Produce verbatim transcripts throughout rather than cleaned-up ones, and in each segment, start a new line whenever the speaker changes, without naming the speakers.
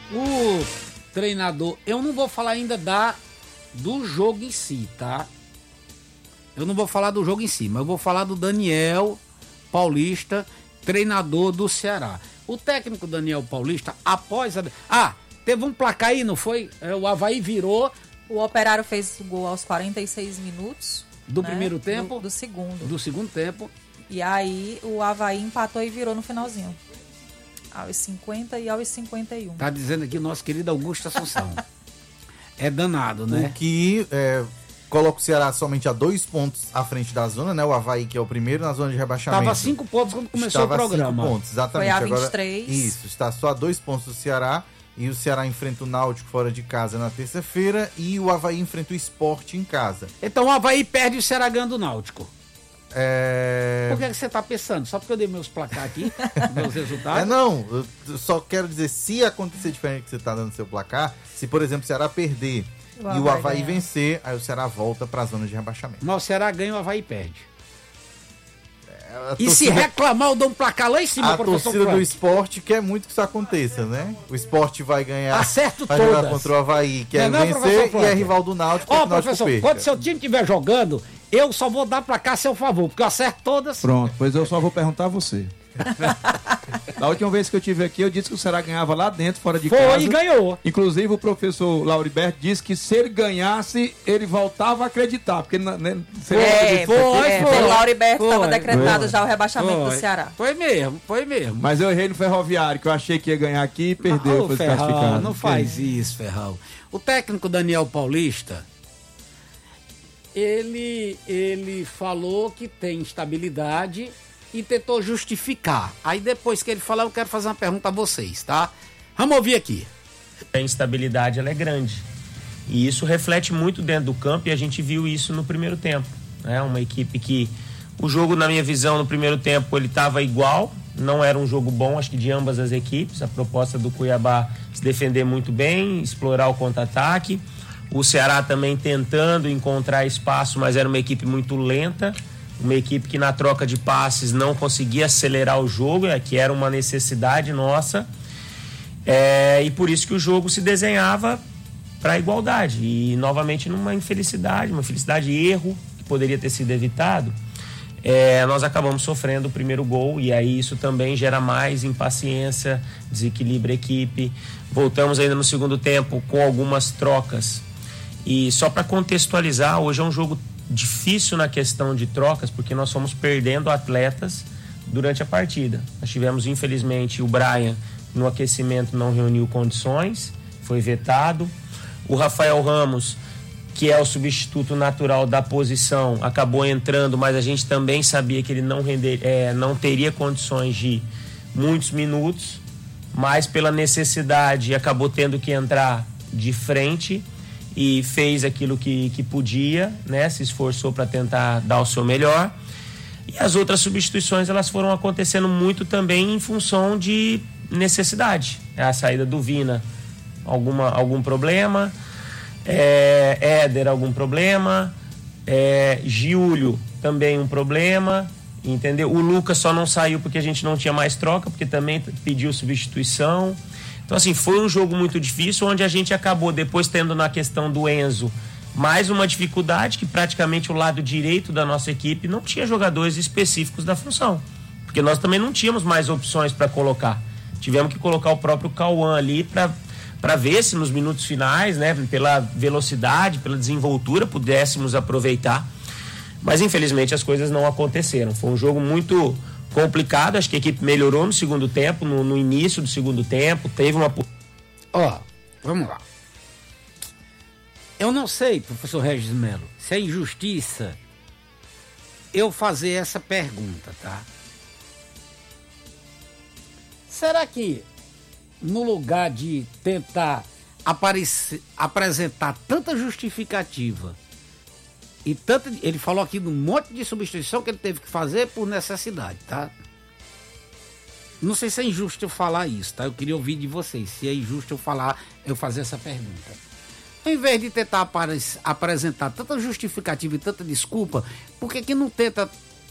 O treinador, eu não vou falar ainda da, do jogo em si, tá? Eu não vou falar do jogo em si, mas eu vou falar do Daniel Paulista, treinador do Ceará. O técnico Daniel Paulista, após a... Ah, teve um placar aí, não foi? É, o Avaí virou...
O Operário fez o gol aos quarenta e seis minutos.
Do
né?
primeiro tempo?
Do, do segundo.
Do segundo tempo.
E aí o Avaí empatou e virou no finalzinho. Aos cinquenta e aos cinquenta e um.
Tá dizendo aqui o nosso querido Augusto Assunção. É danado, né?
O que é, coloca o Ceará somente a dois pontos à frente da zona, né? O Avaí, que é o primeiro na zona de rebaixamento.
Estava a cinco pontos quando começou
Estava
o programa.
cinco pontos, exatamente.
Foi a vinte e três.
Agora, isso, está só a dois pontos do Ceará. E o Ceará enfrenta o Náutico fora de casa na terça-feira. E o Avaí enfrenta o Sport em casa.
Então o Avaí perde e o Ceará ganha do Náutico.
É...
Por que, que você tá pensando? Só porque eu dei meus placar aqui, meus resultados?
É, não, eu só quero dizer, se acontecer diferente que você tá dando seu placar, se, por exemplo, o Ceará perder o e o Avaí ganhar. vencer, aí o Ceará volta pra zona de rebaixamento.
Mas o Ceará ganha e o Avaí perde.
É,
e torcida... se reclamar, eu dou um placar lá em cima,
a
professor
torcida
Frank.
do Sport quer muito que isso aconteça, né? O Sport vai ganhar,
Acerto
vai
todas.
jogar contra o Avaí, quer
não,
vencer,
não,
e é rival do Náutico.
Ó, oh, professor, quando seu time estiver jogando, eu só vou dar placar a seu favor, porque eu acerto todas.
Pronto, pois eu só vou perguntar a você. Da última vez que eu estive aqui, eu disse que o Ceará ganhava lá dentro, fora de
Foi,
casa.
Foi e ganhou.
Inclusive, o professor Lauriberto disse que se ele ganhasse, ele voltava a acreditar. Porque né,
se é, foi, foi, é, foi. O Lauriberto estava decretado foi. já o rebaixamento
foi.
do Ceará.
Foi mesmo, foi mesmo.
Mas eu errei no Ferroviário, que eu achei que ia ganhar aqui e perdeu.
Ah, foi Ferral, não faz isso, Ferral. O técnico Daniel Paulista, ele, ele falou que tem estabilidade e tentou justificar. Aí depois que ele falar, eu quero fazer uma pergunta a vocês, tá? Vamos ouvir aqui.
A instabilidade, ela é grande. E isso reflete muito dentro do campo e a gente viu isso no primeiro tempo. É uma equipe que... O jogo, na minha visão, no primeiro tempo, ele estava igual. Não era um jogo bom, acho que de ambas as equipes. A proposta do Cuiabá se defender muito bem, explorar o contra-ataque. O Ceará também tentando encontrar espaço, mas era uma equipe muito lenta. Uma equipe que na troca de passes não conseguia acelerar o jogo, que era uma necessidade nossa. É, e por isso que o jogo se desenhava para a igualdade. E novamente numa infelicidade, uma infelicidade erro, que poderia ter sido evitado. É, nós acabamos sofrendo o primeiro gol e aí isso também gera mais impaciência, desequilibra a equipe. Voltamos ainda no segundo tempo com algumas trocas. E só para contextualizar, hoje é um jogo difícil na questão de trocas, porque nós fomos perdendo atletas durante a partida. Nós tivemos, infelizmente, o Brian no aquecimento não reuniu condições, foi vetado. O Rafael Ramos, que é o substituto natural da posição, acabou entrando, mas a gente também sabia que ele não, render, é, não teria condições de muitos minutos, mas pela necessidade acabou tendo que entrar de frente e fez aquilo que, que podia, né? Se esforçou para tentar dar o seu melhor. E as outras substituições, elas foram acontecendo muito também em função de necessidade. A saída do Vina, alguma, algum problema, é, Éder, algum problema, é, Giulio, também um problema, entendeu? O Lucas só não saiu porque a gente não tinha mais troca, porque também pediu substituição. Então, assim, foi um jogo muito difícil, onde a gente acabou depois tendo na questão do Enzo mais uma dificuldade, que praticamente o lado direito da nossa equipe não tinha jogadores específicos da função, porque nós também não tínhamos mais opções para colocar. Tivemos que colocar o próprio Cauã ali para ver se nos minutos finais, né, pela velocidade, pela desenvoltura, pudéssemos aproveitar. Mas, infelizmente, as coisas não aconteceram. Foi um jogo muito complicado, acho que a equipe melhorou no segundo tempo, no, no início do segundo tempo, teve uma...
Ó, vamos lá. Eu não sei, professor Regis Melo, se é injustiça eu fazer essa pergunta, tá? Será que no lugar de tentar aparecer, apresentar tanta justificativa e tanto, ele falou aqui de um monte de substituição que ele teve que fazer por necessidade, tá? Não sei se é injusto eu falar isso, tá? Eu queria ouvir de vocês, se é injusto eu falar, eu fazer essa pergunta. Em vez de tentar apare- apresentar tanta justificativa e tanta desculpa, por que que não tenta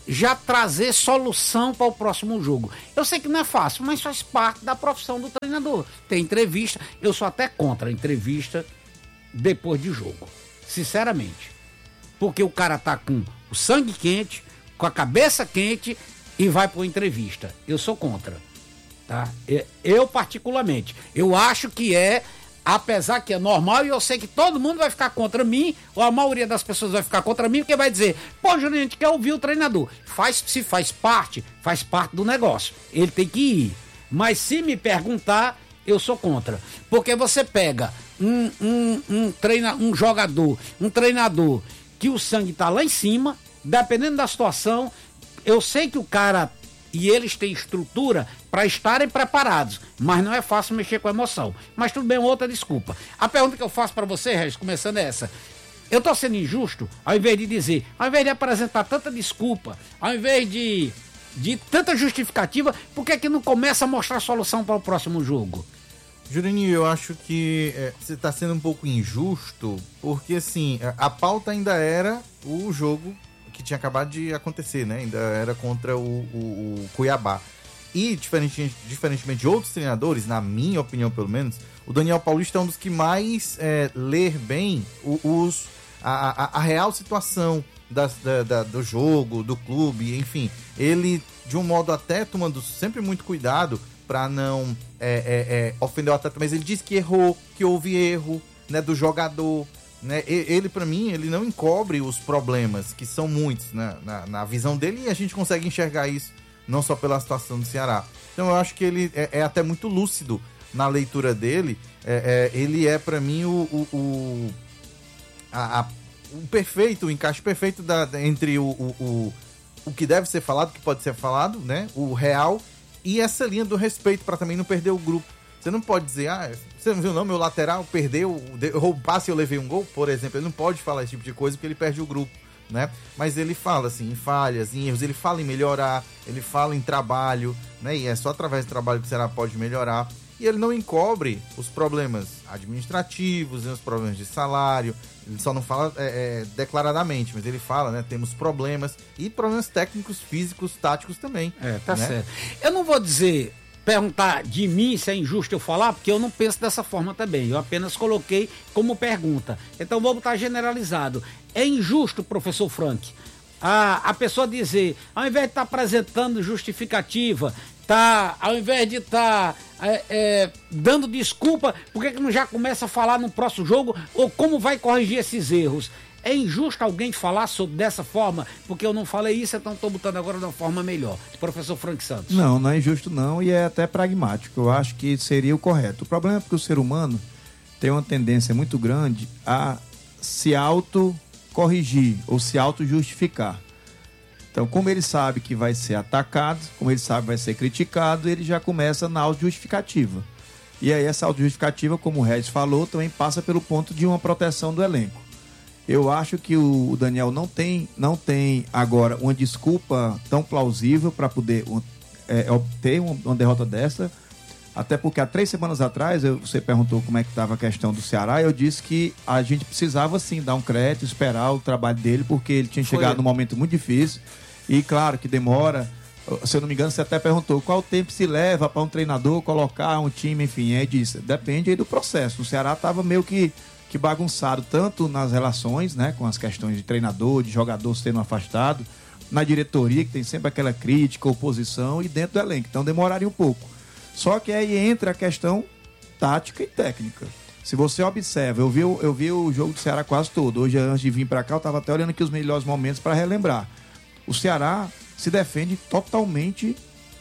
já trazer solução para o próximo jogo. Eu sei que não é fácil, mas faz parte da profissão do treinador. Tem entrevista, eu sou até contra a entrevista depois de jogo, sinceramente. Porque o cara tá com o sangue quente, com a cabeça quente e vai para uma entrevista. Eu sou contra, tá? Eu particularmente, eu acho que é, apesar que é normal, e eu sei que todo mundo vai ficar contra mim, ou a maioria das pessoas vai ficar contra mim, porque vai dizer, pô, Juninho, a gente quer ouvir o treinador. Faz, se faz parte, faz parte do negócio. Ele tem que ir. Mas se me perguntar, eu sou contra. Porque você pega um, um, um, treina, um jogador, um treinador que o sangue tá lá em cima, dependendo da situação, eu sei que o cara e eles têm estrutura para estarem preparados, mas não é fácil mexer com a emoção. Mas tudo bem, outra desculpa. A pergunta que eu faço para você, Regis, começando é essa. Eu tô sendo injusto, ao invés de dizer, ao invés de apresentar tanta desculpa, ao invés de, de tanta justificativa, por que é que não começa a mostrar a solução para o próximo jogo?
Juranil, eu acho que é, você está sendo um pouco injusto, porque assim, a pauta ainda era o jogo que tinha acabado de acontecer, né? Ainda era contra o, o, o Cuiabá. E, diferentemente, diferentemente de outros treinadores, na minha opinião pelo menos, o Daniel Paulista é um dos que mais é, lê bem o, os, a, a, a real situação das, da, da, do jogo, do clube, enfim. Ele, de um modo até tomando sempre muito cuidado para não é, é, é, ofender o atleta, mas ele diz que errou, que houve erro, né, do jogador, né? Ele, para mim, ele não encobre os problemas, que são muitos, né, na, na visão dele, e a gente consegue enxergar isso não só pela situação do Ceará. Então eu acho que ele é, é até muito lúcido na leitura dele. É, é, ele é, para mim, o, o, o, a, a, o perfeito, o encaixe perfeito da, entre o, o, o, o que deve ser falado, o que pode ser falado, né, o real, e essa linha do respeito, para também não perder o grupo. Você não pode dizer, ah, você não viu não, meu lateral perdeu, errou o passe e eu levei um gol, por exemplo. Ele não pode falar esse tipo de coisa porque ele perde o grupo, né? Mas ele fala assim, em falhas, em erros, ele fala em melhorar, ele fala em trabalho, né? E é só através do trabalho que o Ceará pode melhorar. E ele não encobre os problemas administrativos, os problemas de salário. Ele só não fala é, é, declaradamente, mas ele fala, né? Temos problemas e problemas técnicos, físicos, táticos também.
É, tá
né?
certo. Eu não vou dizer, perguntar de mim se é injusto eu falar, porque eu não penso dessa forma também. Eu apenas coloquei como pergunta. Então vou botar generalizado. É injusto, professor Frank, a, a pessoa dizer, ao invés de estar tá apresentando justificativa, tá, ao invés de estar tá, é, é, dando desculpa, por que que não já começa a falar no próximo jogo, ou como vai corrigir esses erros? É injusto alguém falar sobre dessa forma, porque eu não falei isso, então estou botando agora de uma forma melhor. Professor Frank Santos.
Não, não é injusto não, e é até pragmático. Eu acho que seria o correto. O problema é porque o ser humano tem uma tendência muito grande a se auto-corrigir ou se auto-justificar. Então, como ele sabe que vai ser atacado, como ele sabe que vai ser criticado, ele já começa na auto-justificativa. E aí essa auto-justificativa, como o Regis falou, também passa pelo ponto de uma proteção do elenco. Eu acho que o Daniel não tem, não tem agora uma desculpa tão plausível para poder é, obter uma, uma derrota dessa, até porque há três semanas atrás eu, você perguntou como é que estava a questão do Ceará, e eu disse que a gente precisava sim dar um crédito, esperar o trabalho dele, porque ele tinha chegado num momento muito difícil, e claro que demora. Se eu não me engano, você até perguntou qual tempo se leva para um treinador colocar um time, enfim, é disso. Depende aí do processo. O Ceará estava meio que que bagunçado tanto nas relações, né, com as questões de treinador, de jogador sendo afastado, na diretoria, que tem sempre aquela crítica, oposição, e dentro do elenco. Então demoraria um pouco. Só que aí entra a questão tática e técnica. Se você observa, eu vi, eu vi o jogo do Ceará quase todo. Hoje, antes de vir para cá, eu estava até olhando aqui os melhores momentos para relembrar. O Ceará se defende totalmente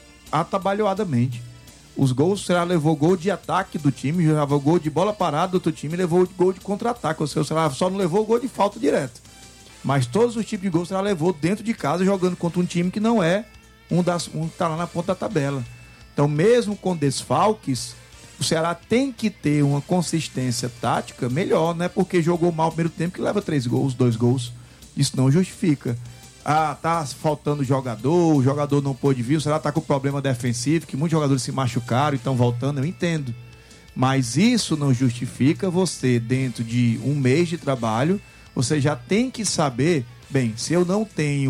atabalhoadamente. Os gols, o Ceará levou gol de ataque do time, levou gol de bola parada do outro time, levou gol de contra-ataque. Ou seja, o Ceará só não levou gol de falta direta. Mas todos os tipos de gols o Ceará levou dentro de casa, jogando contra um time que não é um, das, um que está lá na ponta da tabela. Então, mesmo com desfalques, o Ceará tem que ter uma consistência tática melhor, não é porque jogou mal no primeiro tempo que leva três gols, dois gols. Isso não justifica. Ah, tá faltando jogador, o jogador não pôde vir, o Ceará tá com problema defensivo, que muitos jogadores se machucaram e estão voltando, eu entendo. Mas isso não justifica você, dentro de um mês de trabalho, você já tem que saber, bem, se eu não tenho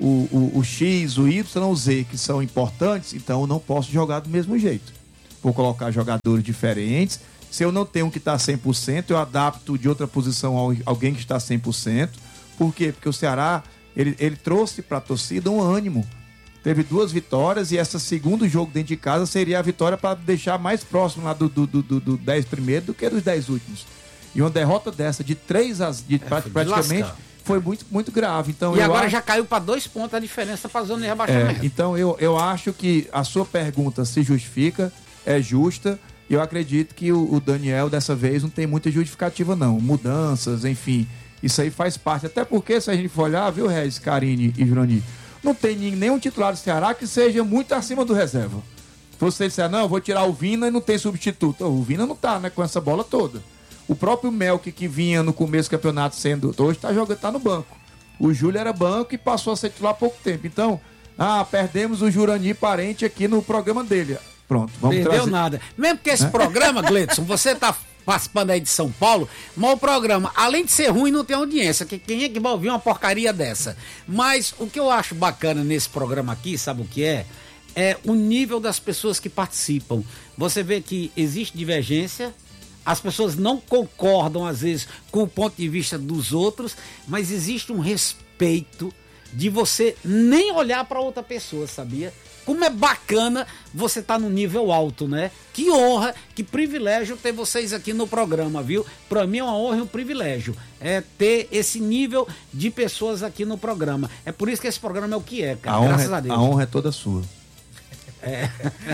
o, o, o X, o Y, o Z, que são importantes, então eu não posso jogar do mesmo jeito. Vou colocar jogadores diferentes. Se eu não tenho um que está cem por cento, eu adapto de outra posição a alguém que está cem por cento. Por quê? Porque o Ceará, ele, ele trouxe para a torcida um ânimo. Teve duas vitórias e esse segundo jogo dentro de casa seria a vitória para deixar mais próximo lá do, do, do, do, do dez primeiro do que dos dez últimos. E uma derrota dessa de três a de, é, praticamente foi muito, muito grave. Então,
e
eu
agora
acho...
já caiu para dois pontos a diferença para a zona de rebaixamento.
É, então eu, eu acho que a sua pergunta se justifica, é justa. E eu acredito que o, o Daniel dessa vez não tem muita justificativa não. Mudanças, enfim, isso aí faz parte. Até porque se a gente for olhar, viu, Regis, Karine e Jurani, não tem nenhum titular do Ceará que seja muito acima do reserva. Você disser, não, eu vou tirar o Vina e não tem substituto. O Vina não tá, né, com essa bola toda. O próprio Melk, que vinha no começo do campeonato sendo... Hoje tá jogando, tá no banco. O Júlio era banco e passou a ser titular há pouco tempo. Então, ah, perdemos o Jurani Parente aqui no programa dele. Pronto, vamos
Perdeu
trazer...
nada. Mesmo que esse é? programa, Gleidson, você tá participando aí de São Paulo, mas o programa, além de ser ruim, não tem audiência. Que quem é que vai ouvir uma porcaria dessa? Mas o que eu acho bacana nesse programa aqui, sabe o que é? É o nível das pessoas que participam. Você vê que existe divergência, as pessoas não concordam, às vezes, com o ponto de vista dos outros, mas existe um respeito de você nem olhar para outra pessoa, sabia? Como é bacana você estar tá no nível alto, né? Que honra, que privilégio ter vocês aqui no programa, viu? Para mim é uma honra e um privilégio é ter esse nível de pessoas aqui no programa. É por isso que esse programa é o que é, cara.
A
Graças
honra,
a Deus.
A honra é toda sua.
É.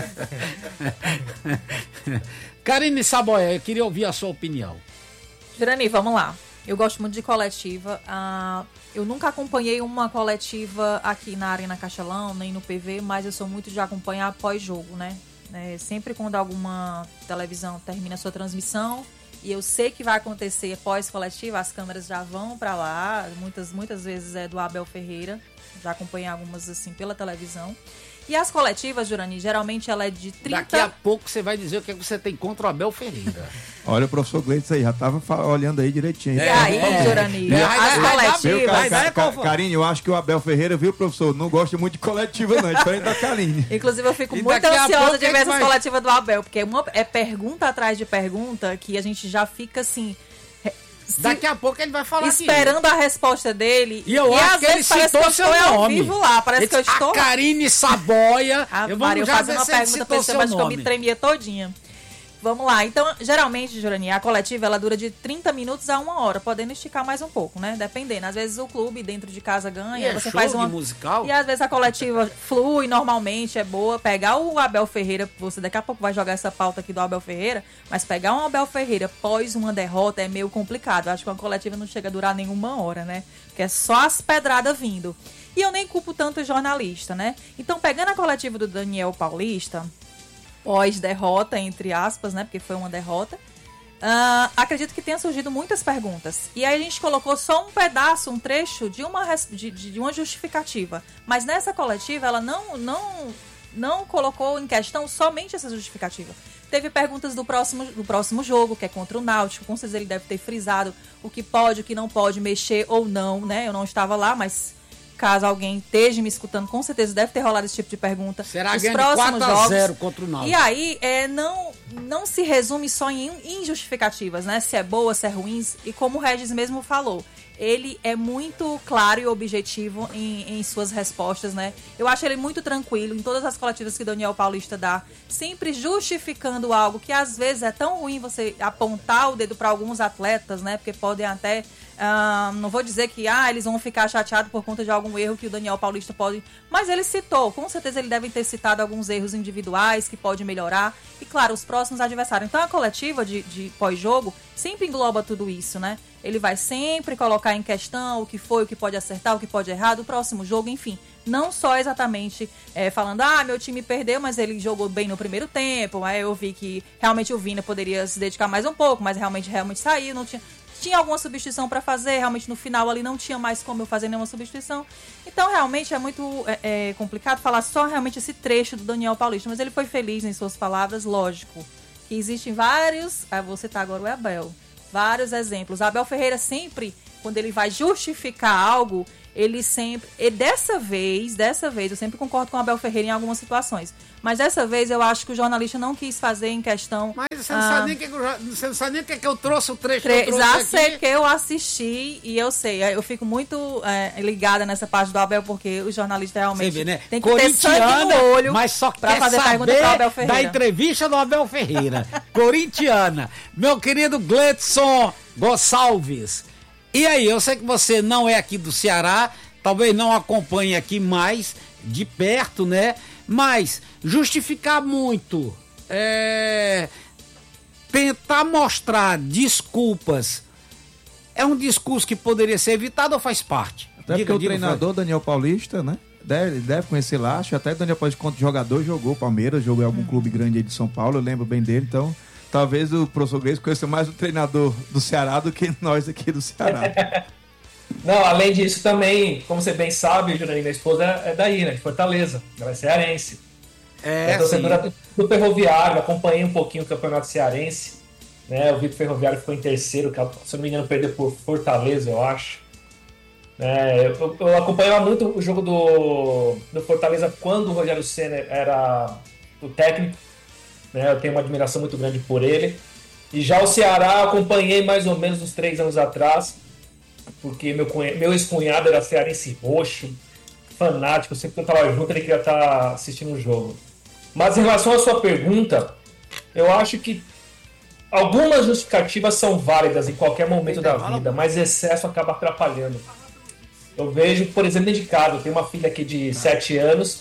Karine Saboia, eu queria ouvir a sua opinião.
Jurani, vamos lá. Eu gosto muito de coletiva. Uh, eu nunca acompanhei uma coletiva aqui na Arena Castelão, nem no P V, mas eu sou muito de acompanhar pós-jogo, né? É, sempre quando alguma televisão termina a sua transmissão e eu sei que vai acontecer pós-coletiva, as câmeras já vão para lá. Muitas, muitas vezes é do Abel Ferreira. Já acompanhei algumas assim pela televisão. E as coletivas, Jurani, geralmente ela é de trinta...
Daqui a pouco você vai dizer o que você tem contra o Abel Ferreira.
Olha o professor Gleitz aí, já estava olhando aí direitinho.
E aí, é, Jurani,
é,
as
é,
coletivas...
é,
Ca, ca, Karine, eu acho que o Abel Ferreira, viu, professor, não gosta muito de coletiva, não, é diferente da Karine.
Inclusive, eu fico
e
muito ansiosa de ver essas
vai...
coletivas do Abel, porque uma, é pergunta atrás de pergunta que a gente já fica assim...
Se Daqui a pouco ele vai falar
esperando
aqui.
a resposta dele.
E eu
e
acho que ele citou que seu nome. Ao vivo
lá. Parece
ele
que eu estou...
A Karine Saboia.
Ah,
eu
vou
vou
fazer uma pergunta pra você, mas que eu me tremia todinha. Vamos lá. Então, geralmente, Jurani, a coletiva ela dura de trinta minutos a uma hora, podendo esticar mais um pouco, né? Dependendo. Às vezes o clube dentro de casa ganha,
e é
você
show
faz uma
de musical.
E às vezes a coletiva flui normalmente, é boa. Pegar o Abel Ferreira, você daqui a pouco vai jogar essa pauta aqui do Abel Ferreira, mas pegar um Abel Ferreira pós uma derrota é meio complicado. Eu acho que uma coletiva não chega a durar nenhuma hora, né? Porque é só as pedradas vindo. E eu nem culpo tanto o jornalista, né? Então, pegando a coletiva do Daniel Paulista, pós-derrota, entre aspas, né? Porque foi uma derrota. Uh, acredito que tenha surgido muitas perguntas. E aí a gente colocou só um pedaço, um trecho de uma, de, de uma justificativa. Mas nessa coletiva, ela não, não, não colocou em questão somente essa justificativa. Teve perguntas do próximo, do próximo jogo, que é contra o Náutico. Com certeza ele deve ter frisado o que pode, o que não pode mexer ou não, né? Eu não estava lá, mas... caso alguém esteja me escutando, com certeza deve ter rolado esse tipo de pergunta.
Será ganho de quatro a zero contra o Náutico.
E aí, é, não, não se resume só em injustificativas, né? Se é boa, se é ruim. E como o Regis mesmo falou, ele é muito claro e objetivo em, em suas respostas, né? Eu acho ele muito tranquilo em todas as coletivas que o Daniel Paulista dá, sempre justificando algo que às vezes é tão ruim você apontar o dedo para alguns atletas, né? Porque podem até... Uh, não vou dizer que ah, eles vão ficar chateados por conta de algum erro que o Daniel Paulista pode... Mas ele citou, com certeza ele deve ter citado alguns erros individuais que pode melhorar. E claro, os próximos adversários. Então a coletiva de, de pós-jogo sempre engloba tudo isso, né? Ele vai sempre colocar em questão o que foi, o que pode acertar, o que pode errar do próximo jogo, enfim. Não só exatamente é, falando, ah, meu time perdeu, mas ele jogou bem no primeiro tempo. Aí eu vi que realmente o Vina poderia se dedicar mais um pouco, mas realmente, realmente saiu, não tinha... Tinha alguma substituição para fazer, realmente no final ali não tinha mais como eu fazer nenhuma substituição. Então realmente é muito é, é complicado falar só realmente esse trecho do Daniel Paulista, mas ele foi feliz em suas palavras, lógico. Que existem vários, ah, vou citar agora o Abel, vários exemplos. Abel Ferreira sempre, quando ele vai justificar algo, ele sempre... E dessa vez, dessa vez, eu sempre concordo com o Abel Ferreira em algumas situações. Mas dessa vez eu acho que o jornalista não quis fazer em questão...
Mas você não
ah,
sabe nem o que, que, eu- você não sabe nem o que, que eu trouxe, o trecho
tre-
que eu
Já
trouxe
sei
aqui.
que eu assisti e eu sei. Eu fico muito é, ligada nessa parte do Abel, porque o jornalista realmente
Você vê, né?
tem que ter sangue no olho
mas só
pra
quer
fazer pergunta
saber
pro Abel Ferreira.
da entrevista do Abel Ferreira. Corintiana. Meu querido Gledson Gonçalves. E aí, eu sei que você não é aqui do Ceará, talvez não acompanhe aqui mais de perto, né? Mas justificar muito, é, tentar mostrar desculpas, é um discurso que poderia ser evitado ou faz parte?
Até porque o treinador Daniel Paulista, né? Deve, deve conhecer lá, acho que até Daniel Paulista, quanto jogador, jogou Palmeiras, jogou em algum clube grande aí de São Paulo, eu lembro bem dele, então talvez o professor Gleison conheça mais o treinador do Ceará do que nós aqui do Ceará.
Não, além disso também, como você bem sabe, Jurandir, minha esposa é daí, né, de Fortaleza, ela é cearense.
É,
é torcedora do Ferroviário, acompanhei um pouquinho o campeonato cearense, né, eu vi que o Ferroviário ficou em terceiro, que, se não me engano perdeu por Fortaleza, eu acho. É, eu, eu acompanhava muito o jogo do, do Fortaleza quando o Rogério Ceni era o técnico, né, eu tenho uma admiração muito grande por ele. E já o Ceará eu acompanhei mais ou menos uns três anos atrás, porque meu, cunha, meu ex-cunhado era cearense roxo, fanático, sempre que eu estava junto ele queria estar assistindo o jogo. Mas em relação à sua pergunta, eu acho que algumas justificativas são válidas em qualquer momento da vida, mas excesso acaba atrapalhando. Eu vejo, por exemplo, dentro de casa, eu tenho uma filha aqui de sete anos,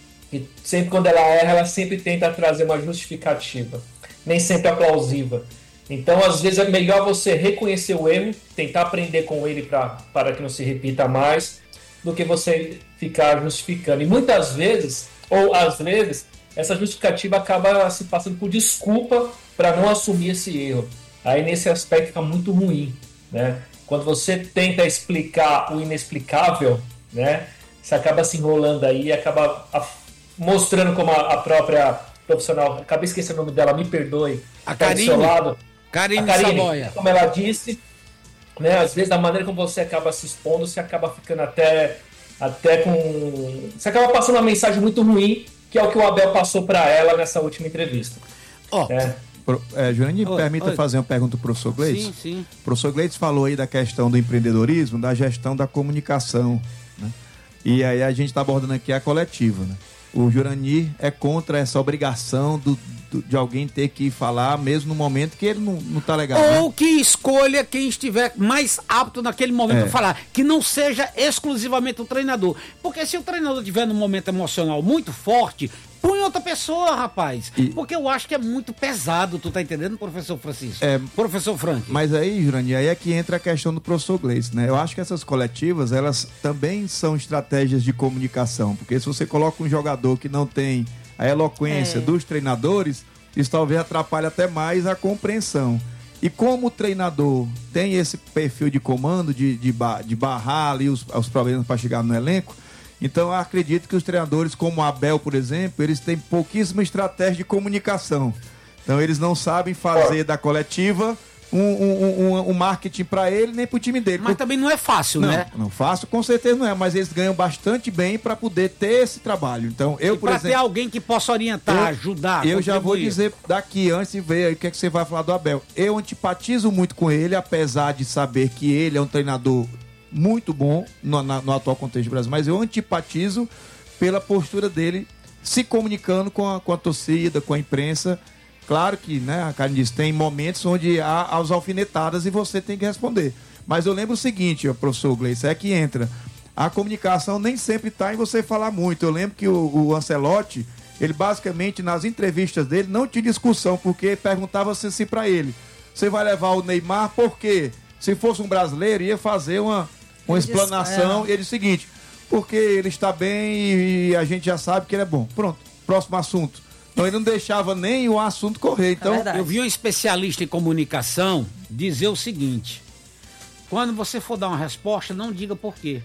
e sempre quando ela erra, ela sempre tenta trazer uma justificativa, nem sempre é plausível. Então, às vezes, é melhor você reconhecer o erro, tentar aprender com ele pra, para que não se repita mais, do que você ficar justificando. E muitas vezes, ou às vezes, essa justificativa acaba se passando por desculpa para não assumir esse erro. Aí, nesse aspecto, fica muito ruim, né? Quando você tenta explicar o inexplicável, né, você acaba se enrolando aí e acaba mostrando como a, a própria profissional, acabei esquecendo o nome dela, me perdoe,
a
tá
Karine,
do seu lado.
Karine,
a Karine
Saboia.
Como ela disse, né, às vezes da maneira como você acaba se expondo, você acaba ficando até, até com... Você acaba passando uma mensagem muito ruim, que é o que o Abel passou para ela nessa última entrevista.
Ó, oh.
é.
Pro, é, Jurandir, me permita
oi.
fazer uma pergunta pro professor Gleison?
Sim, sim.
O professor Gleison falou aí da questão do empreendedorismo, da gestão da comunicação, né? E aí a gente está abordando aqui a coletiva, né? O Jurandir é contra essa obrigação do, do, de alguém ter que falar mesmo no momento que ele não, não tá legal.
Ou
né?
que escolha quem estiver mais apto naquele momento
É.
para falar. Que não seja exclusivamente o treinador. Porque se o treinador tiver num momento emocional muito forte, põe outra pessoa, rapaz.
E-
Porque eu acho que é muito pesado, tu tá entendendo, professor Francisco?
É.
Professor Frank.
Mas aí, Jurandir, aí é que entra a questão do professor Gleison, né? Eu acho que essas coletivas, elas também são estratégias de comunicação, porque se você coloca um jogador que não tem a eloquência
É.
dos treinadores, isso talvez atrapalhe até mais a compreensão. E como o treinador tem esse perfil de comando, de, de, ba- de barrar ali os, os problemas para chegar no elenco, então eu acredito que os treinadores como o Abel, por exemplo, eles têm pouquíssima estratégia de comunicação. Então eles não sabem fazer da coletiva um, um, um, um marketing para ele nem para o time dele.
Mas
Por-
também não é fácil,
não,
né?
não faço, com certeza não é, mas eles ganham bastante bem para poder ter esse trabalho. Então eu,
E
por
pra ter
exemplo,
alguém que possa orientar,
eu-
ajudar,
eu já vou
contribuir.
dizer daqui antes de ver aí o que, é que você vai falar do Abel. Eu antipatizo muito com ele, apesar de saber que ele é um treinador muito bom no, na- no atual contexto do Brasil, mas eu antipatizo pela postura dele se comunicando com a, com a torcida, com a imprensa. Claro que, né, a Karine disse, tem momentos onde há as alfinetadas e você tem que responder. Mas eu lembro o seguinte, ó, professor Gleison, é que entra. A comunicação nem sempre está em você falar muito. Eu lembro que o, o Ancelotti, ele basicamente, nas entrevistas dele, não tinha discussão, porque perguntava-se assim para ele, você vai levar o Neymar por quê? Se fosse um brasileiro, ia fazer uma, uma
Ele disse,
explanação.
é.
E ele disse o seguinte, porque ele está bem e a gente já sabe que ele é bom. Pronto, próximo assunto. Então ele não deixava nem o assunto correr. Então,
verdade.
Eu vi um especialista em comunicação dizer o seguinte: quando você for dar uma resposta, não diga por quê.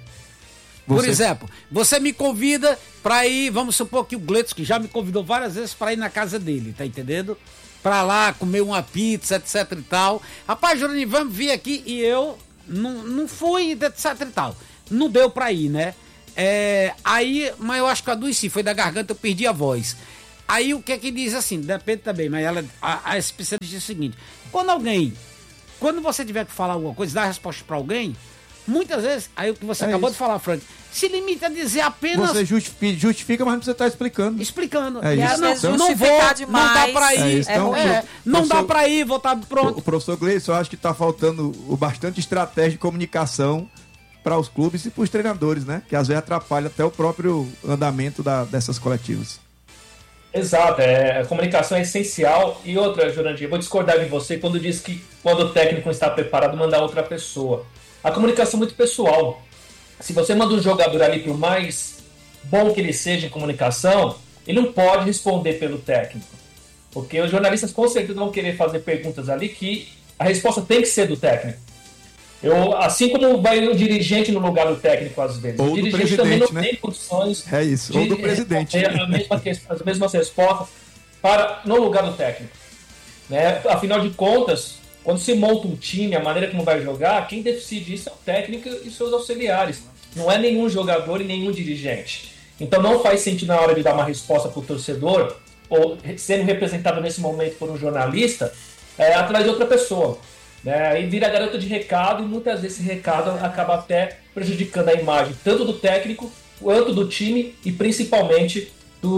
Por
Você-
exemplo, você me convida para ir, vamos supor que o Gleison, que já me convidou várias vezes para ir na casa dele, tá entendendo? Para lá comer uma pizza, etc e tal. Rapaz, Jurandir, vamos vir aqui, e eu não, não fui, etc e tal. não deu pra ir, né? É, aí, mas eu acho que eu adoeci, foi da garganta, eu perdi a voz. Aí o que é que diz assim, depende também, mas ela, a, a especialista diz o seguinte, quando alguém, quando você tiver que falar alguma coisa, dar a resposta pra alguém, muitas vezes, aí o que você
É
acabou
isso.
de falar, Frank, se limita a dizer apenas...
Você justifica, justifica, mas não precisa estar explicando.
Explicando.
É
E
isso.
às vezes
não, não vou,
justificar
não dá
demais
pra ir.
É isso. Então,
É, não
professor-
dá pra ir, vou estar
O,
pronto.
o professor Gleison, eu acho que está faltando o bastante estratégia de comunicação para os clubes e para os treinadores, né? Que às vezes atrapalha até o próprio andamento da- dessas coletivas.
Exato, é, a comunicação é essencial. E outra, Jurandir, eu vou discordar de você quando diz que quando o técnico não está preparado, mandar outra pessoa. A comunicação é muito pessoal. Se você manda um jogador ali, por mais bom que ele seja em comunicação, ele não pode responder pelo técnico. Porque os jornalistas com certeza vão querer fazer perguntas ali que a resposta tem que ser do técnico. Eu, assim como vai o dirigente no lugar do técnico às vezes.
Ou
o
do
dirigente também não
presidente, né?
tem condições
É isso, ou do presidente.
é, a mesma que- as mesmas respostas para, no lugar do técnico. Né? Afinal de contas, quando se monta um time, a maneira como vai jogar, quem decide isso é o técnico e seus auxiliares. Não é nenhum jogador e nenhum dirigente. Então não faz sentido na hora de dar uma resposta para o torcedor, ou sendo representado nesse momento por um jornalista, é, atrás de outra pessoa. Né? Aí vira garota de recado e muitas vezes esse recado acaba até prejudicando a imagem tanto do técnico quanto do time e principalmente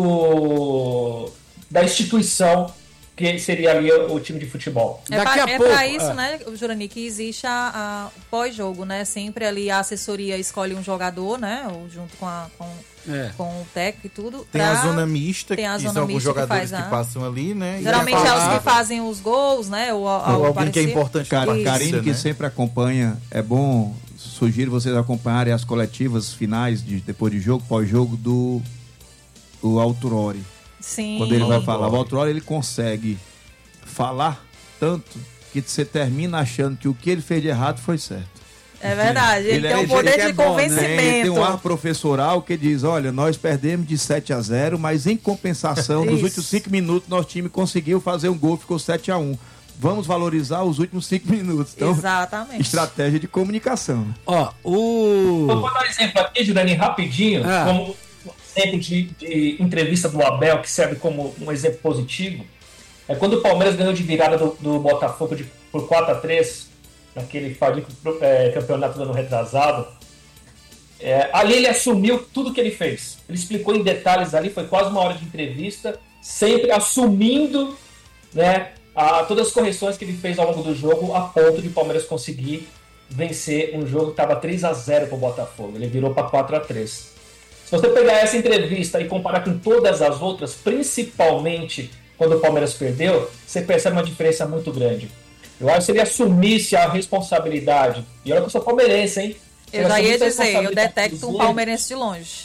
do, da instituição que seria ali o time de futebol.
É
Daqui
pra,
a
é
pouco,
pra isso,
é.
né, Jurani, que existe a, a o pós-jogo, né? Sempre ali a assessoria escolhe um jogador, né? Ou junto com, a, com,
É.
com o técnico e tudo.
Tem
pra-
a zona mista,
tem a
que
zona
são alguns
mista que
jogadores
faz
que,
a-
passam ali, né? e
Geralmente
a
é os
falar-
que fazem os gols, né? Ou,
ou
ou
alguém que é
parecido.
importante
Cara,
pra partida,
Karine, que
né?
sempre acompanha, é bom, sugiro vocês acompanharem as coletivas finais, de, depois de jogo, pós-jogo, do, do Autorori.
Sim.
Quando ele vai
Autorori.
falar, o Autorori ele consegue falar tanto que você termina achando que o que ele fez de errado foi certo.
É verdade. Ele,
Ele
tem
é-
um poder
ele é
de
bom, né?
convencimento.
Tem, tem um ar professoral que diz, olha, nós perdemos de sete a zero, mas em compensação, nos
Isso.
últimos cinco minutos, nosso time conseguiu fazer um gol, ficou sete a um. Vamos valorizar os últimos cinco minutos. Então,
Exatamente.
estratégia de comunicação.
Ó, o...
Vou dar um exemplo aqui, Jurani, rapidinho,
Ah.
como um exemplo de, de entrevista do Abel, que serve como um exemplo positivo. É quando o Palmeiras ganhou de virada do, do Botafogo de, por quatro a três, naquele fatídico é, campeonato do ano retrasado. É, ali ele assumiu tudo que ele fez. Ele explicou em detalhes ali, foi quase uma hora de entrevista, sempre assumindo, né, a, todas as correções que ele fez ao longo do jogo, a ponto de o Palmeiras conseguir vencer um jogo que estava três a zero para o Botafogo. Ele virou para quatro a três. Se você pegar essa entrevista e comparar com todas as outras, principalmente quando o Palmeiras perdeu, você percebe uma diferença muito grande. Eu acho que se ele assumisse a responsabilidade, e olha que eu sou palmeirense, hein? Se
Eu
ele
já ia
assumisse a
dizer, eu
responsabilidade
detecto
dos
um
erros-
palmeirense de longe.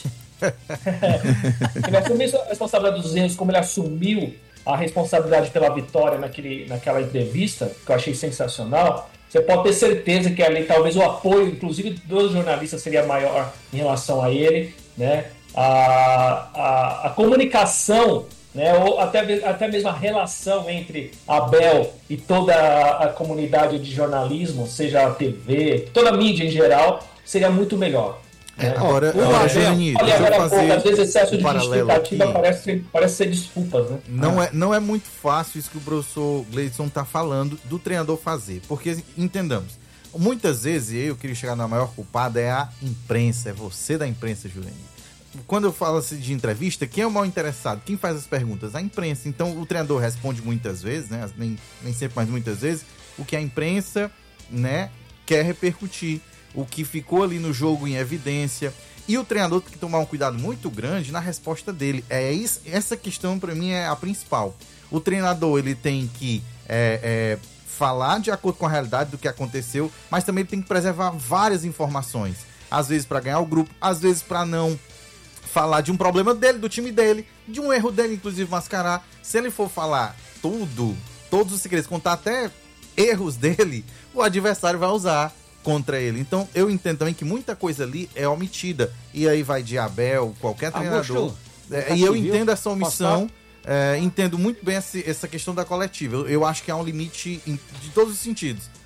Se ele assumisse a responsabilidade dos erros, como ele assumiu a responsabilidade pela vitória naquele, naquela entrevista, que eu achei sensacional, você pode ter certeza que ali talvez o apoio, inclusive dos jornalistas, seria maior em relação a ele, né? A, a, a comunicação, né? Ou até, até mesmo a relação entre Abel e toda a, a comunidade de jornalismo, seja a T V, toda a mídia em geral, seria muito melhor.
É,
né?
agora,
o
agora
Abel-
Jurani,
Olha,
deixa eu
agora,
fazer
pouco, às vezes excesso
um
de
paralelo
justificativa
aqui.
parece, parece ser desculpas, né?
Não, é, não é muito fácil isso que o professor Gleison está falando do treinador fazer, porque entendamos, muitas vezes, e eu queria chegar na maior culpada, é a imprensa, é você da imprensa, Jurani. Quando eu falo assim de entrevista, quem é o maior interessado? Quem faz as perguntas? A imprensa. Então o treinador responde muitas vezes, né? Nem, nem sempre, mas muitas vezes, o que a imprensa, né, quer repercutir, o que ficou ali no jogo em evidência. E o treinador tem que tomar um cuidado muito grande na resposta dele. É isso, essa questão, para mim, é a principal. O treinador, ele tem que é, é, falar de acordo com a realidade do que aconteceu, mas também ele tem que preservar várias informações. Às vezes para ganhar o grupo, às vezes para não falar de um problema dele, do time dele, de um erro dele, inclusive mascarar. Se ele for falar tudo, todos os segredos, contar até erros dele, o adversário vai usar contra ele. Então eu entendo também que muita coisa ali é omitida. E aí vai de Abel, qualquer treinador.
Augusto,
É,
tá
e eu
civil?
entendo essa omissão,
Posso
é, entendo muito bem essa, essa questão da coletiva. Eu, eu acho que há um limite em- de todos os sentidos.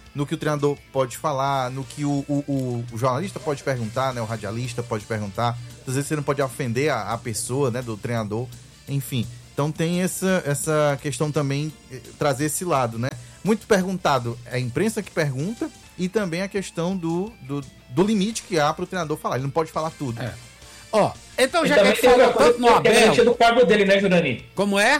no que o treinador pode falar, no que o, o, o jornalista pode perguntar, né? O radialista pode perguntar. Às vezes você não pode ofender a, a pessoa, né? Do treinador, enfim. Então tem essa, essa questão também, trazer esse lado, né? Muito perguntado, é a imprensa que pergunta e também a questão do, do, do limite que há para o treinador falar. Ele não pode falar tudo.
É. Ó, então já
e
que a gente falou tanto no Abel...
É a garantia do cargo dele, né, Jurani?
Como é?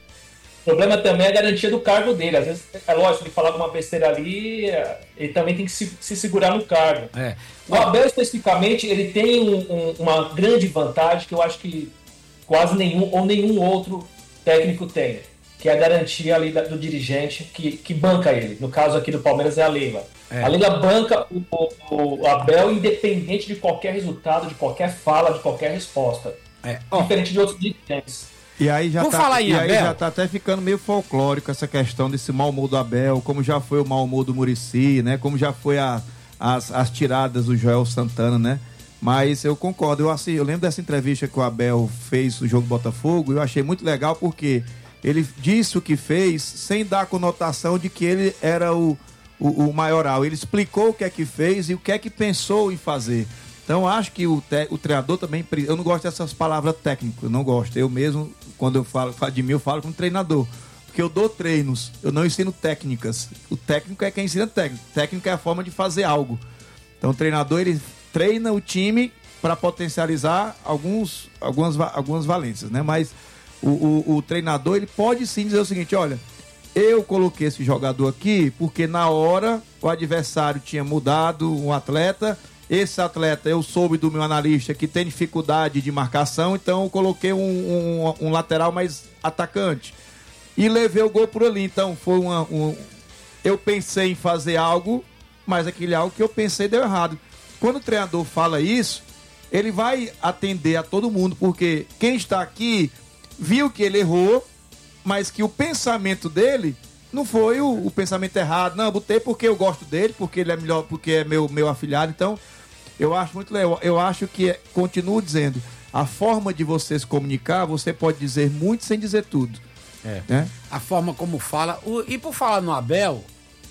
O problema também é a garantia do cargo dele. Às vezes, é lógico, ele falar alguma besteira ali, ele também tem que se, se segurar no cargo.
É.
O Abel, especificamente, ele tem um, um, uma grande vantagem que eu acho que quase nenhum ou nenhum outro técnico tem, que é a garantia ali da, do dirigente que, que banca ele. No caso aqui do Palmeiras é a Leila. É. A Leila banca o, o, o Abel independente de qualquer resultado, de qualquer fala, de qualquer resposta.
É.
Diferente de outros dirigentes.
E aí já
Por
tá,
falar em
e aí
Abel,
já tá até ficando meio folclórico essa questão desse mau humor do Abel, como já foi o mau humor do Muricy, né? Como já foi a, as, as tiradas do Joel Santana, né? Mas eu concordo, eu, assim, eu lembro dessa entrevista que o Abel fez no jogo Botafogo, eu achei muito legal porque ele disse o que fez sem dar a conotação de que ele era o, o, o maioral. Ele explicou o que é que fez e o que é que pensou em fazer. Então acho que o, te, o treinador também... Eu não gosto dessas palavras técnicas, eu não gosto. Eu mesmo, quando eu falo, falo de mim, eu falo como treinador. Porque eu dou treinos, eu não ensino técnicas. O técnico é quem ensina técnico. Técnico é a forma de fazer algo. Então o treinador, ele treina o time para potencializar alguns, algumas, algumas valências, né? Mas o, o, o treinador, ele pode sim dizer o seguinte, olha, eu coloquei esse jogador aqui porque na hora o adversário tinha mudado um atleta, esse atleta eu soube do meu analista que tem dificuldade de marcação, então eu coloquei um, um, um lateral mais atacante e levei o gol por ali. Então foi uma, um, eu pensei em fazer algo, mas aquele algo que eu pensei deu errado. Quando o treinador fala isso, ele vai atender a todo mundo, porque quem está aqui viu que ele errou, mas que o pensamento dele não foi o, o pensamento errado. Não, eu botei porque eu gosto dele, porque ele é melhor, porque é meu, meu afilhado. Então, eu acho muito legal. Eu acho que, é, continuo dizendo, a forma de você se comunicar, você pode dizer muito sem dizer tudo.
É.
Né?
A forma como fala. O, e por falar no Abel,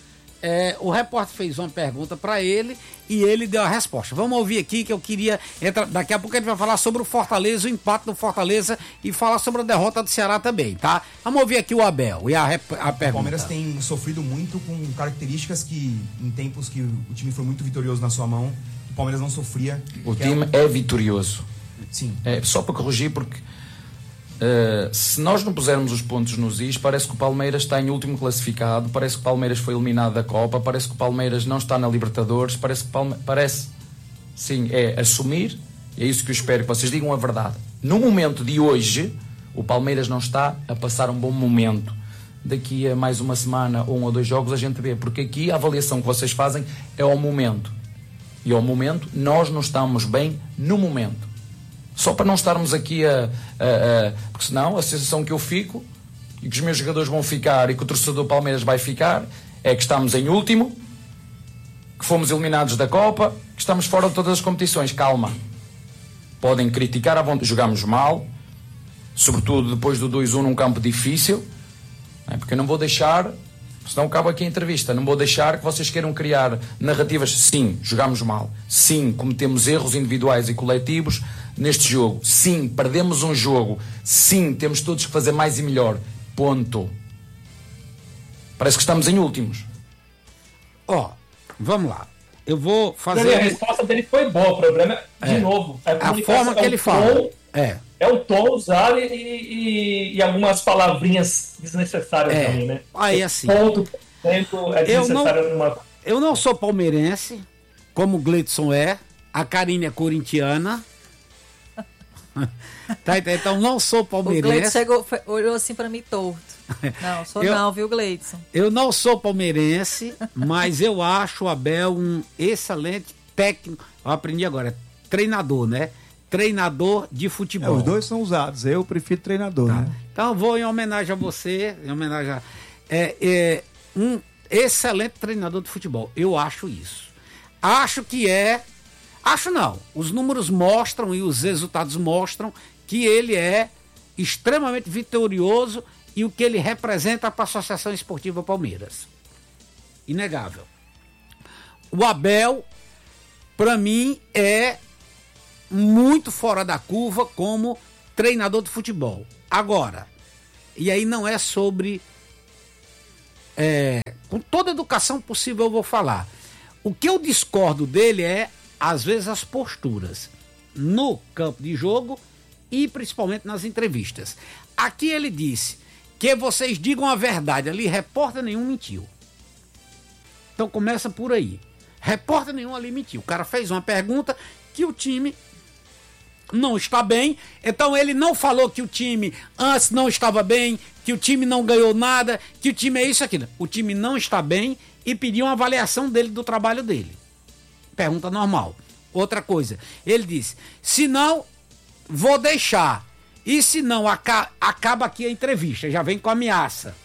é, o repórter fez uma pergunta para ele e ele deu a resposta. Vamos ouvir aqui que eu queria entrar, daqui a pouco a gente vai falar sobre o Fortaleza, o empate do Fortaleza e falar sobre a derrota do Ceará também, tá? Vamos ouvir aqui o Abel e a, a pergunta.
O Palmeiras tem sofrido muito com características que, em tempos que o time foi muito vitorioso na sua mão, o Palmeiras não sofria.
O time é, é vitorioso.
Sim.
É, só para corrigir, porque uh, se nós não pusermos os pontos nos is, parece que o Palmeiras está em último classificado, parece que o Palmeiras foi eliminado da Copa, parece que o Palmeiras não está na Libertadores, parece que Palme... parece, sim, é assumir, é isso que eu espero que vocês digam a verdade. No momento de hoje, o Palmeiras não está a passar um bom momento. Daqui a mais uma semana ou um ou dois jogos a gente vê, porque aqui a avaliação que vocês fazem é ao momento. E ao momento, nós não estamos bem no momento. Só para não estarmos aqui a, a, a... Porque senão a sensação que eu fico, e que os meus jogadores vão ficar, e que o torcedor do Palmeiras vai ficar, é que estamos em último, que fomos eliminados da Copa, que estamos fora de todas as competições. Calma. Podem criticar à vontade. Jogamos mal, sobretudo depois do dois a um num campo difícil, não é? Porque eu não vou deixar... Senão acaba aqui a entrevista. Não vou deixar que vocês queiram criar narrativas. Sim, jogámos mal. Sim, cometemos erros individuais e coletivos neste jogo. Sim, perdemos um jogo. Sim, temos todos que fazer mais e melhor. Ponto. Parece que estamos em últimos.
Ó, oh, vamos lá. Eu vou fazer...
Não, a resposta dele foi boa. O problema, de
é.
novo, é a,
a forma que é ele fala.
Tom,
é.
É o tom usado e, e, e algumas palavrinhas desnecessárias
é.
também, né?
Aí assim...
Ponto, tempo, é desnecessário
eu não,
numa...
eu não sou palmeirense, como o Gleidson é. A Karine é corintiana. Tá, então não sou palmeirense.
O Gleidson chegou, foi, olhou assim pra mim torto. Não, sou eu, não, viu, Gleidson?
Eu não sou palmeirense, mas eu acho o Abel um excelente técnico. Eu aprendi agora, treinador, né? Treinador de futebol.
É, os dois são usados, eu prefiro treinador, tá. Né?
Então eu vou em homenagem a você, em homenagem a... É, é um excelente treinador de futebol. Eu acho isso. Acho que é... Acho não. Os números mostram e os resultados mostram que ele é extremamente vitorioso e o que ele representa para a Associação Esportiva Palmeiras. Inegável. o Abel, para mim, é muito fora da curva como treinador de futebol. Agora, e aí não é sobre... É, com toda a educação possível eu vou falar. O que eu discordo dele é, às vezes, as posturas no campo de jogo e principalmente nas entrevistas. Aqui ele disse que vocês digam a verdade. Ali, repórter nenhum mentiu. Então começa por aí. Repórter nenhum ali mentiu. O cara fez uma pergunta que o time não está bem. Então ele não falou que o time antes não estava bem, que o time não ganhou nada, que o time é isso, aquilo. O time não está bem e pediu uma avaliação dele do trabalho dele. Pergunta normal. Outra coisa, ele disse, se não, vou deixar. E se não, aca- acaba aqui a entrevista, já vem com ameaça.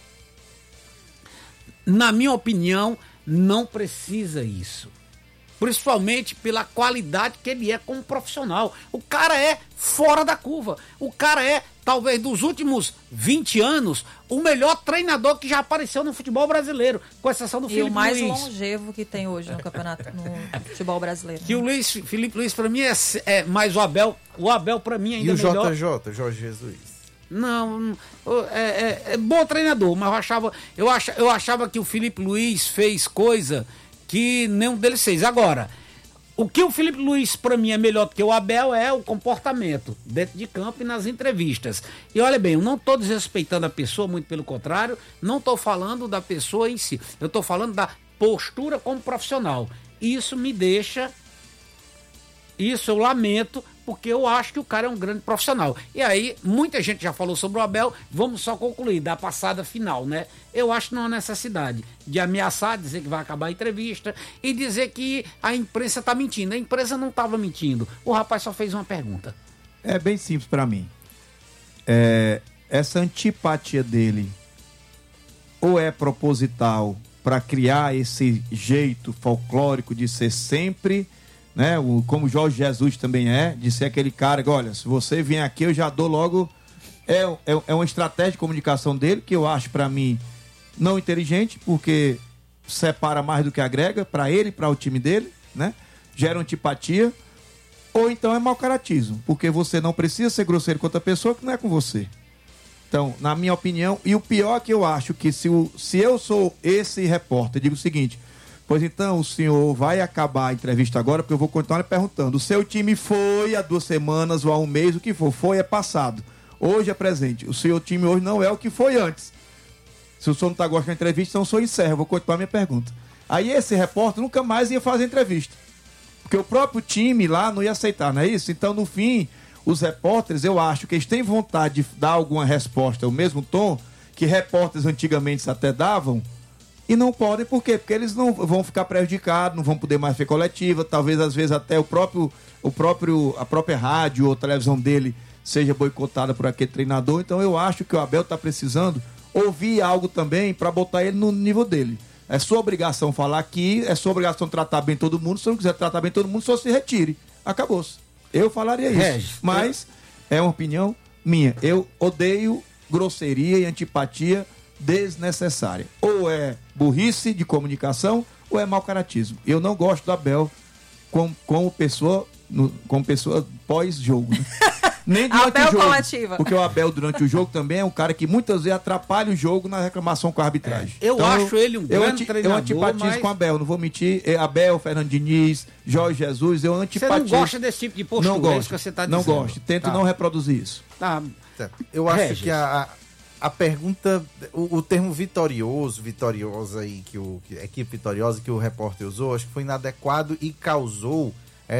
Na minha opinião, não precisa isso. Principalmente pela qualidade que ele é como profissional. O cara é fora da curva. O cara é, talvez, dos últimos vinte anos, o melhor treinador que já apareceu no futebol brasileiro, com exceção do
e
Felipe
o mais
Luiz.
longevo que tem hoje no campeonato, no futebol brasileiro.
Que o Luiz, Felipe Luiz, para mim, é, é mais o Abel. O Abel, para mim, ainda
E o
é melhor.
J J, Jorge Jesus?
Não, é, é, é bom treinador, mas eu achava, eu, ach, eu achava que o Felipe Luiz fez coisa que nenhum deles fez. Agora, o que o Felipe Luiz, para mim, é melhor do que o Abel é o comportamento dentro de campo e nas entrevistas. E olha bem, eu não estou desrespeitando a pessoa, muito pelo contrário, não estou falando da pessoa em si, eu estou falando da postura como profissional. Isso me deixa, isso eu lamento, porque eu acho que o cara é um grande profissional. E aí, muita gente já falou sobre o Abel, vamos só concluir, da passada final, né? Eu acho que não há necessidade de ameaçar, dizer que vai acabar a entrevista e dizer que a imprensa está mentindo. A imprensa não estava mentindo. O rapaz só fez uma pergunta.
É bem simples para mim. É, essa antipatia dele ou é proposital para criar esse jeito folclórico de ser sempre... Né? O, como o Jorge Jesus também é, de ser aquele cara que, olha, se você vier aqui, eu já dou logo. É, é, é uma estratégia de comunicação dele, que eu acho, para mim, não inteligente, porque separa mais do que agrega, para ele e para o time dele, né? Gera antipatia. Ou então é mau caratismo, porque você não precisa ser grosseiro com outra pessoa que não é com você. Então, na minha opinião, e o pior é que eu acho que se, o, se eu sou esse repórter, digo o seguinte. Pois então, o senhor vai acabar a entrevista agora, porque eu vou continuar perguntando. O seu time foi há duas semanas ou há um mês, o que for? Foi é passado. Hoje é presente. O seu time hoje não é o que foi antes. Se o senhor não está gostando da entrevista, então o senhor encerra. Eu vou continuar a minha pergunta. Aí esse repórter nunca mais ia fazer entrevista. Porque o próprio time lá não ia aceitar, não é isso? Então, no fim, os repórteres, eu acho que eles têm vontade de dar alguma resposta, o mesmo tom que repórteres antigamente até davam, e não podem, por quê? Porque eles não vão ficar prejudicados, não vão poder mais ver coletiva, talvez às vezes até o próprio, o próprio, a própria rádio ou televisão dele seja boicotada por aquele treinador. Então eu acho que o Abel está precisando ouvir algo também para botar ele no nível dele. É sua obrigação falar aqui, é sua obrigação tratar bem todo mundo. Se não quiser tratar bem todo mundo, só se retire. Acabou-se. Eu falaria isso.
Regis,
mas eu... é uma opinião minha. Eu odeio grosseria e antipatia desnecessária. Ou é burrice de comunicação ou é mau caratismo. Eu não gosto do Abel como, como pessoa, no, como pessoa pós-jogo. Né? Nem durante
Abel
o jogo.
coletiva.
Porque o Abel durante o jogo também é um cara que muitas vezes atrapalha o jogo na reclamação com a arbitragem.
É, eu
então,
acho ele um
eu,
grande
eu,
treinador,
eu antipatizo
mas...
com o Abel, não vou mentir. Abel, Fernando Diniz, Jorge Jesus, eu antipatizo.
Você não gosta desse tipo de postura,
não gosto,
é isso que você está
não
dizendo.
Não gosto, tento
tá.
não reproduzir isso.
Tá.
Eu acho
Regis.
que a, a pergunta, o, o termo vitorioso, vitoriosa aí, que, o, que a equipe vitoriosa que o repórter usou, acho que foi inadequado e causou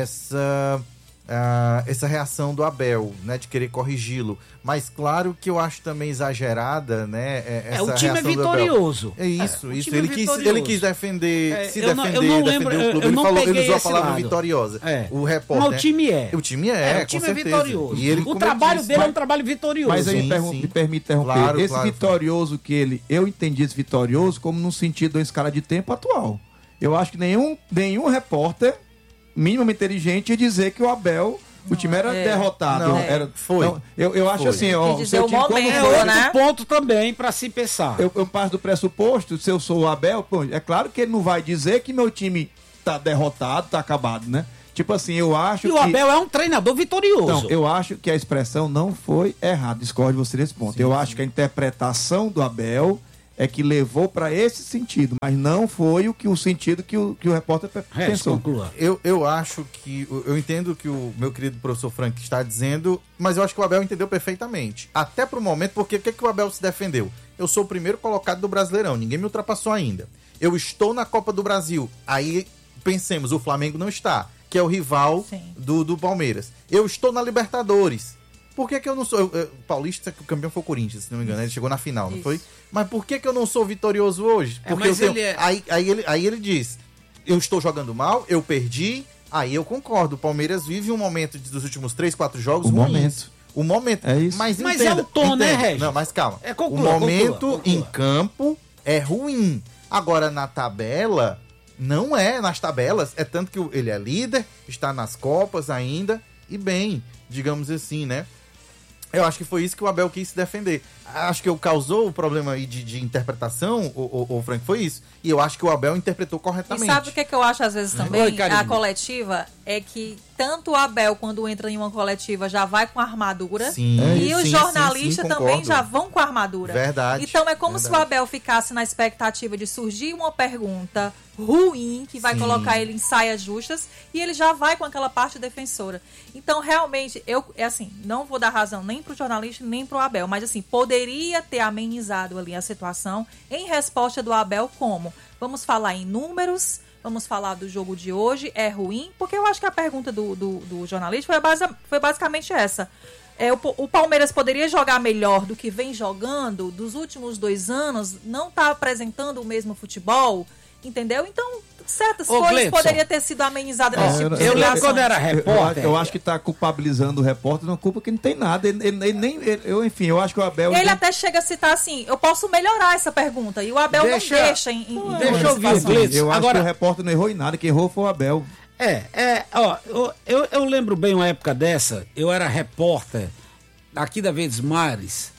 essa, uh, essa reação do Abel, né, de querer corrigi-lo. Mas claro que eu acho também exagerada, né, essa
É, o time é
reação do
vitorioso.
Abel. É isso,
É,
isso.
time
ele,
é
quis,
vitorioso.
ele quis defender,
É,
se
eu não-
defender,
eu não
defender
lembro,
o
eu-
clube.
eu
Ele,
não
falou, ele
peguei
usou a
esse
palavra
lado.
vitoriosa.
É.
O repórter.
Mas o time é.
O time é,
É, o
com
time é
certeza.
vitorioso.
E ele,
o
como eu
trabalho
disse,
dele é
vai-
um trabalho vitorioso.
Mas aí
Sim,
pergun-
sim.
me permite interromper.
Claro,
esse
claro.
vitorioso que ele... Eu entendi esse vitorioso como no sentido da escala de tempo atual. Eu acho que nenhum, nenhum repórter minimamente inteligente ia dizer que o Abel... O time era
é.
derrotado.
Não,
era,
foi.
não, eu, eu acho
Foi.
assim, ó,
Quis
o seu
dizer o
time quando
momento,
É
foi-
outro
né?
ponto também para se pensar.
eu, eu parto do pressuposto, se eu sou o Abel, pô, é claro que ele não vai dizer que meu time tá derrotado, tá acabado, né? Tipo assim, eu acho
e
que...
o Abel é um treinador vitorioso.
Então, eu acho que a expressão não foi errada. Discordo de você nesse ponto. Sim, eu sim. acho que a interpretação do Abel é que levou para esse sentido, mas não foi o, que, o sentido que o, que o repórter
é,
pensou.
Eu, eu acho que... Eu entendo o que o meu querido professor Frank está dizendo, mas eu acho que o Abel entendeu perfeitamente. Até pro momento, porque o que, que o Abel se defendeu? Eu sou o primeiro colocado do Brasileirão, ninguém me ultrapassou ainda. Eu estou na Copa do Brasil. Aí, pensemos, o Flamengo não está, que é o rival do, do Palmeiras. Eu estou na Libertadores. Por que, que eu não sou... Eu, eu, Paulista, o campeão foi o Corinthians, se não me engano. Ele chegou na final, Isso. não foi? Mas por que, que eu não sou vitorioso hoje? Porque
é,
eu tenho...
ele é...
aí, aí, ele, aí ele diz, eu estou jogando mal, eu perdi, aí eu concordo. O Palmeiras vive um momento dos últimos três, quatro jogos
o
ruins.
Momento.
O momento.
É isso.
Mas,
mas
entenda,
é o tom,
entenda.
né, Regis?
Não, mas calma.
É, conclua,
o momento
conclua, conclua.
em campo é ruim. Agora, na tabela... Não é nas tabelas, é tanto que ele é líder, está nas Copas ainda, e bem, digamos assim, né? Eu acho que foi isso que o Abel quis se defender. Acho que o causou o problema aí de, de interpretação, o, o, o Frank, foi isso. E eu acho que o Abel interpretou corretamente.
E sabe o que, é que eu acho às vezes também?
Oi,
a coletiva é que tanto o Abel, quando entra em uma coletiva, já vai com a armadura.
Sim,
e os
sim,
jornalistas
sim, sim,
também já vão com a armadura.
Verdade.
Então é como
verdade.
se o Abel ficasse na expectativa de surgir uma pergunta ruim, que vai
Sim.
colocar ele em saias justas, e ele já vai com aquela parte defensora. Então, realmente, eu, é assim, não vou dar razão nem pro jornalista, nem pro Abel, mas assim, poderia ter amenizado ali a situação em resposta do Abel como? Vamos falar em números, vamos falar do jogo de hoje, é ruim? Porque eu acho que a pergunta do, do, do jornalista foi, base, foi basicamente essa. É, o, o Palmeiras poderia jogar melhor do que vem jogando dos últimos dois anos, não está apresentando o mesmo futebol, entendeu? Então, certas
Ô,
coisas
Gleidson,
poderiam ter sido amenizadas nesse tipo de
Eu lembro
situação.
quando era
Eu,
repórter.
eu acho que tá culpabilizando o repórter numa culpa que não tem nada. Ele, ele, ele nem, ele, eu, enfim, eu acho que o Abel...
Ele
ele
até chega a citar assim, eu posso melhorar essa pergunta. E o Abel
Deixa-
não deixa em, em,
Deixa
em
eu ouvir o
situação.
Gleidson.
Eu acho
Agora-
que o repórter não errou em nada. Quem errou foi o Abel.
É, é, ó, eu, eu, eu lembro bem uma época dessa, eu era repórter aqui da Verdes Mares,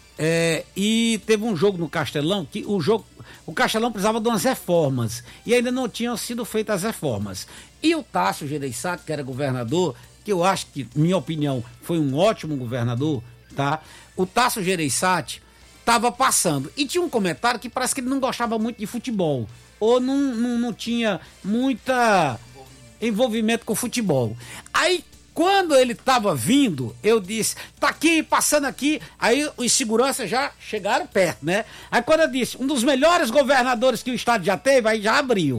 é, e teve um jogo no Castelão, que o jogo, o Castelão precisava de umas reformas, e ainda não tinham sido feitas as reformas. E o Tássio Gereissati, que era governador, que eu acho que, minha opinião, foi um ótimo governador, tá? O Tássio Gereissati estava passando, e tinha um comentário que parece que ele não gostava muito de futebol, ou não, não, não tinha muita envolvimento com futebol. Aí, quando ele estava vindo, eu disse, tá aqui, passando aqui, aí os seguranças já chegaram perto, né? Aí quando eu disse, um dos melhores governadores que o estado já teve, aí já abriu,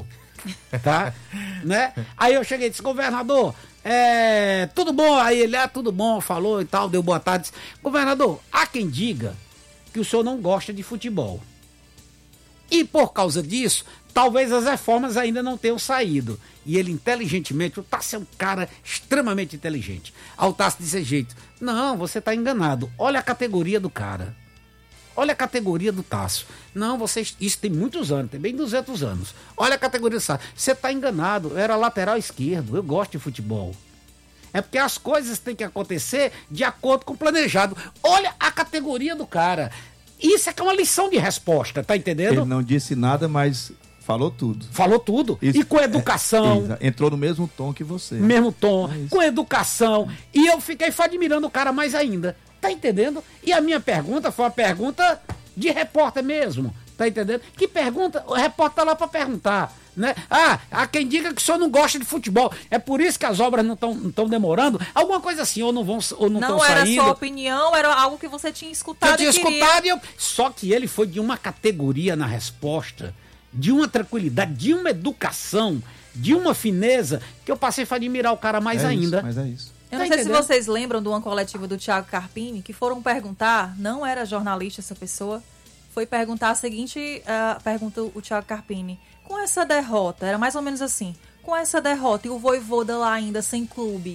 tá? Né? Aí eu cheguei e disse, governador, é, tudo bom? Aí ele, ah, tudo bom, falou e tal, deu boa tarde. Disse, governador, há quem diga que o senhor não gosta de futebol. E por causa disso, talvez as reformas ainda não tenham saído. E ele inteligentemente, o Tássio é um cara extremamente inteligente. Ao Tássio desse jeito, não, você está enganado. Olha a categoria do cara. Olha a categoria do Tássio. Não, você, isso tem muitos anos, tem bem duzentos anos. Olha a categoria do Tássio. Você está enganado, eu era lateral esquerdo, eu gosto de futebol. É porque as coisas têm que acontecer de acordo com o planejado. Olha a categoria do cara. Isso é que é uma lição de resposta, tá entendendo?
Ele não disse nada, mas falou tudo.
Falou tudo.
Isso,
e com educação.
É, entrou no mesmo tom que você.
Mesmo tom,
É isso.
com educação. E eu fiquei admirando o cara mais ainda. Tá entendendo? E a minha pergunta foi uma pergunta de repórter mesmo. Tá entendendo? Que pergunta? O repórter tá lá pra perguntar. Né? Ah, há quem diga que o senhor não gosta de futebol. É por isso que as obras não estão não demorando. Alguma coisa assim, ou não vão ou não estão
Não era
saindo.
sua opinião, era algo que você tinha
Que
escutado
eu tinha
e queria.
escutado e eu... Só que ele foi de uma categoria na resposta, de uma tranquilidade, de uma educação, de uma fineza, que eu passei a admirar o cara mais
É isso,
ainda.
mas é isso.
Eu não
Tá
sei se
entendendo?
vocês lembram de uma coletiva do Thiago Carpini, que foram perguntar, não era jornalista essa pessoa, foi perguntar a seguinte uh, pergunta o Thiago Carpini. Com essa derrota, era mais ou menos assim, com essa derrota e o Vojvoda lá ainda sem clube,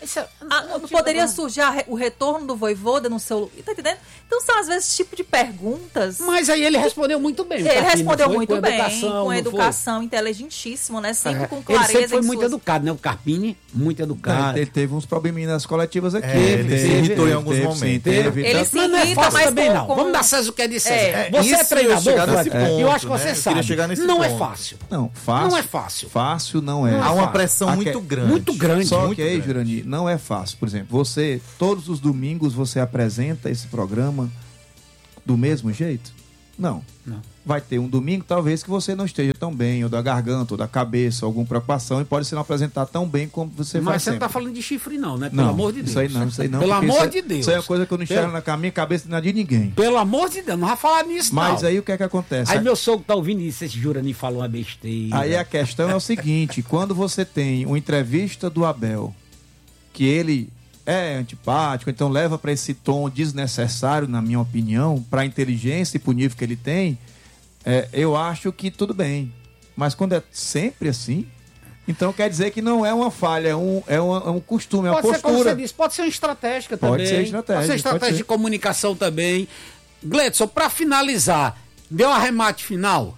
Isso é-
Ah,
não,
não
tipo,
poderia
não.
surgir a re- o retorno do Vojvoda no seu... Tá entendendo? Então são, às vezes, esse tipo de perguntas...
Mas aí ele respondeu muito bem. o
Ele
Carpini,
respondeu
foi?
muito
Com
bem,
educação,
com
não foi?
educação, inteligentíssimo, né? Sempre
É.
com
Ele
clareza.
sempre foi
em
muito
suas-
educado, né? O Carpini, muito
Não,
educado.
ele teve uns probleminhas nas coletivas aqui.
É, ele se irritou em alguns
teve,
momentos.
Sim, teve,
Ele
tanto-
se
Mas não é
irrita,
fácil
mas
também,
com-
não.
com-
Vamos dar César o que é de César.
É,
Você
isso
é
eu ia
treinador,
chegar nesse
Fred?
ponto,
Eu acho que
né?
você
Eu queria
sabe.
chegar nesse
Não é
ponto.
fácil.
Não, fácil.
Não é fácil.
Fácil não é.
Não é
Há uma
fácil.
pressão
Aque-
muito grande.
Muito grande.
Só
muito
que aí,
grande.
Jurandir, não é fácil. Por exemplo, você, todos os domingos, você apresenta esse programa do mesmo jeito? Não.
Não.
Vai ter um domingo, talvez, que você não esteja tão bem, ou da garganta, ou da cabeça, alguma preocupação, e pode se não apresentar tão bem como você
Mas
faz
você não
sempre.
tá falando de chifre, não, né? Pelo
Não,
amor de Deus.
Isso aí não, isso aí não.
Pelo
porque
amor
isso é-
de Deus.
Isso aí é uma coisa que eu não enxergo
Pelo-
na minha cabeça não é de ninguém.
Pelo amor de Deus, não vai falar nisso,
Mas
não.
aí o que é que acontece?
Aí meu sogro tá ouvindo isso, esse Jurani falou uma besteira.
Aí a questão é o seguinte, quando você tem uma entrevista do Abel, que ele é antipático, então leva para esse tom desnecessário, na minha opinião, para a inteligência e pro nível que ele tem, é, eu acho que tudo bem. Mas quando é sempre assim, então quer dizer que não é uma falha, é um, é um, é um costume, é uma
Pode ser, como você
postura.
disse, pode ser uma estratégia
Pode
também.
ser estratégia,
Pode ser
pode
estratégia
ser.
de comunicação também. Gledson, para finalizar, deu um arremate final?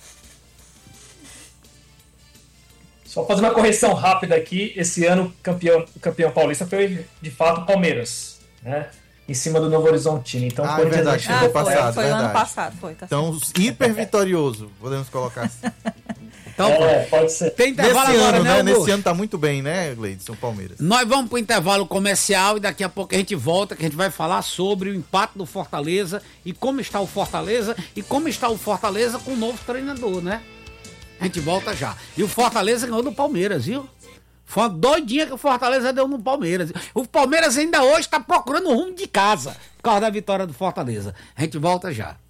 Só fazer uma correção rápida aqui. Esse ano, campeão, o campeão paulista foi, de fato, o Palmeiras, né? Em cima do Novo Horizontino. Então,
Ah,
o
é
Corinthians
verdade,
chegou
Ah,
chegou
foi,
passado,
foi o ano
verdade.
passado, foi. Tá
Então, hiper vitorioso, podemos colocar assim.
Então,
É, pode ser.
tem
Nesse
intervalo agora,
ano,
né,
né?
Augusto?
Nesse ano tá muito bem, né, Gleidson Palmeiras?
Nós vamos para o intervalo comercial e daqui a pouco a gente volta, que a gente vai falar sobre o empate do Fortaleza e como está o Fortaleza e como está o Fortaleza com o novo treinador, né? A gente volta já. E o Fortaleza ganhou do Palmeiras, viu? Foi uma doidinha que o Fortaleza deu no Palmeiras. O Palmeiras ainda hoje está procurando o rumo de casa por causa da vitória do Fortaleza. A gente volta já.